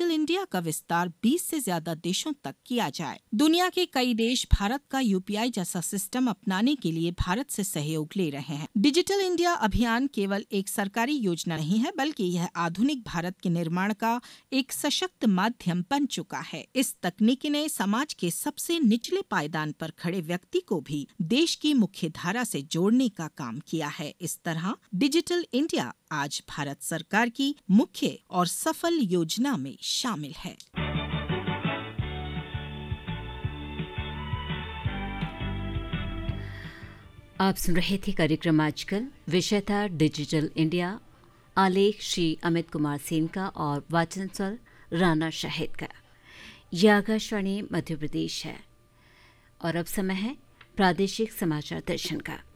Digital India का विस्तार 20 से ज्यादा देशों तक किया जाए। दुनिया के कई देश भारत का यूपीआई जैसा सिस्टम अपनाने के लिए भारत से सहयोग ले रहे हैं। डिजिटल इंडिया अभियान केवल एक सरकारी योजना नहीं है, बल्कि यह आधुनिक भारत के निर्माण का एक सशक्त माध्यम बन चुका है। इस तकनीक ने समाज के सबसे निचले पायदान पर खड़े व्यक्ति को भी देश की मुख्य धारा से जोड़ने का काम किया है। इस तरह डिजिटल इंडिया आज भारत सरकार की मुख्य और सफल योजना में शामिल है। आप सुन रहे थे कार्यक्रम आजकल। विषय था डिजिटल इंडिया। आलेख श्री अमित कुमार सेन का और वाचन स्वर राना शाहिद का। यह आकाशवाणी मध्य प्रदेश है और अब समय है प्रादेशिक समाचार दर्शन का।